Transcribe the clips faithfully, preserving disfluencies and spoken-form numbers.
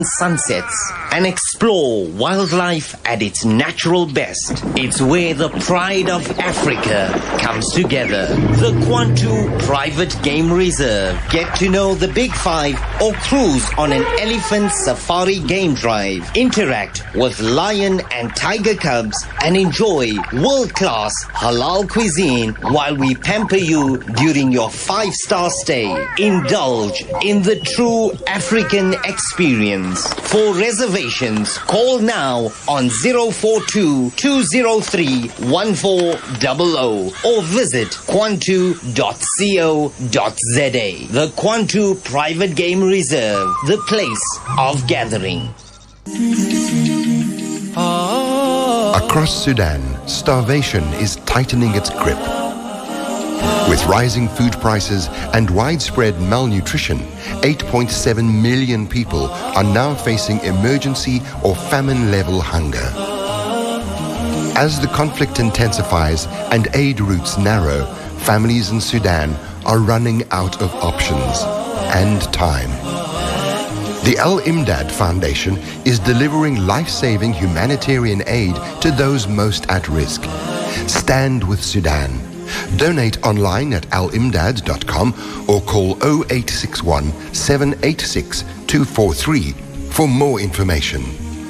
sunsets and explore wildlife at its natural best. It's where the pride of Africa comes together. The Kwantu Private Game Reserve. Get to know the Big Five or cruise on an elephant safari game drive. Interact with lion and tiger cubs and enjoy world-class halal cuisine while we pamper you during your five-star stay. Indulge in the true African experience. For reservations, call now on zero four two, two zero three, one four zero zero or visit kwantu dot co dot za. The Kwantu Private Game Reserve, the place of gathering. Across Sudan, starvation is tightening its grip. With rising food prices and widespread malnutrition, eight point seven million people are now facing emergency or famine-level hunger. As the conflict intensifies and aid routes narrow, families in Sudan are running out of options and time. The Al-Imdad Foundation is delivering life-saving humanitarian aid to those most at risk. Stand with Sudan. Donate online at al imdad dot com or call zero eight six one, seven eight six, two four three for more information.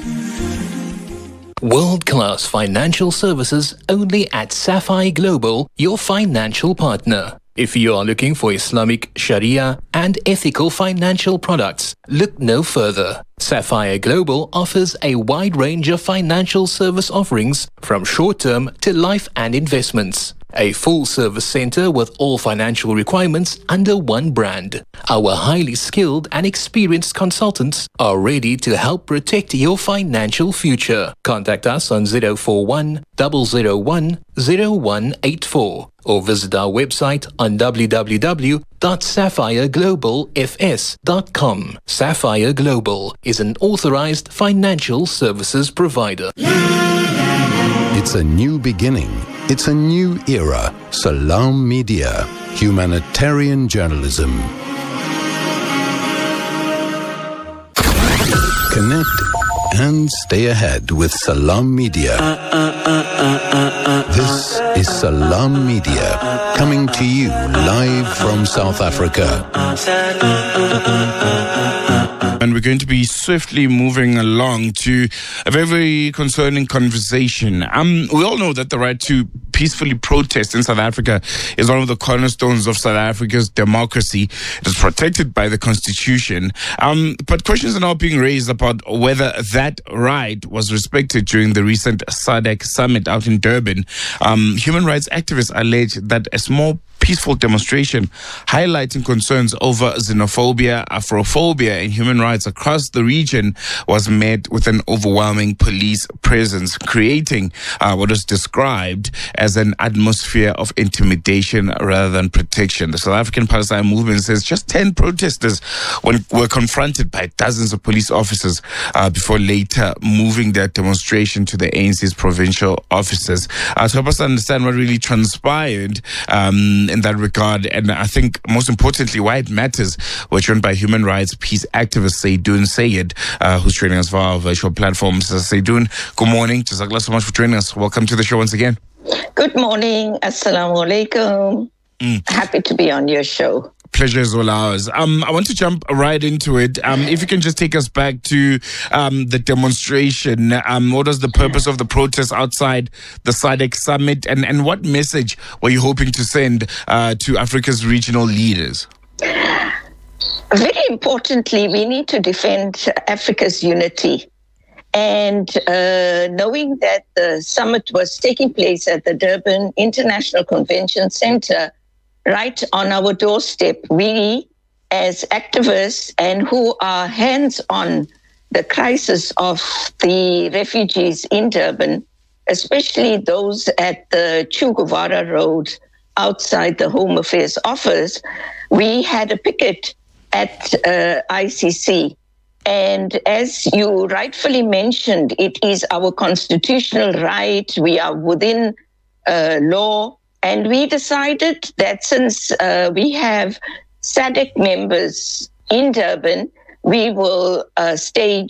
World-class financial services only at Sapphire Global, your financial partner. If you are looking for Islamic, Sharia and ethical financial products, look no further. Sapphire Global offers a wide range of financial service offerings from short-term to life and investments. A full-service center with all financial requirements under one brand. Our highly skilled and experienced consultants are ready to help protect your financial future. Contact us on zero four one, zero zero one, zero one eight four or visit our website on w w w dot sapphire global f s dot com. Sapphire Global is an authorized financial services provider. It's a new beginning. It's a new era. Salam Media. Humanitarian journalism. Connect and stay ahead with Salam Media. This is Salam Media, coming to you live from South Africa. And we're going to be swiftly moving along to a very, very concerning conversation. Um, we all know that the right to peacefully protest in South Africa is one of the cornerstones of South Africa's democracy. It is protected by the Constitution. Um, but questions are now being raised about whether that right was respected during the recent S A D C summit out in Durban. Um, human rights activists allege that a small peaceful demonstration highlighting concerns over xenophobia, Afrophobia, and human rights across the region was met with an overwhelming police presence, creating uh, what is described as an atmosphere of intimidation rather than protection. The South African Palestine Movement says just ten protesters when, were confronted by dozens of police officers uh, before later moving their demonstration to the A N C's provincial offices. Uh, to help us understand what really transpired um, in that regard, and I think most importantly why it matters, we're joined by human rights peace activist Saydoun Sayed, uh, who's joining us via our virtual platforms. Uh, Saydoun, good morning. Jazakallah so much for joining us. Welcome to the show once again. Good morning. Assalamu alaikum. Mm. Happy to be on your show. Pleasure is all ours. Um, I want to jump right into it. Um, if you can just take us back to um, the demonstration. Um, what was the purpose of the protest outside the S A D C summit, and, and what message were you hoping to send uh, to Africa's regional leaders? Very importantly, we need to defend Africa's unity. And uh, knowing that the summit was taking place at the Durban International Convention Center, right on our doorstep, we as activists and who are hands on the crisis of the refugees in Durban, especially those at the Che Guevara Road outside the Home Affairs Office, we had a picket at uh, I C C. And as you rightfully mentioned, it is our constitutional right. We are within uh, law. And we decided that since uh, we have S A D C members in Durban, we will uh, stage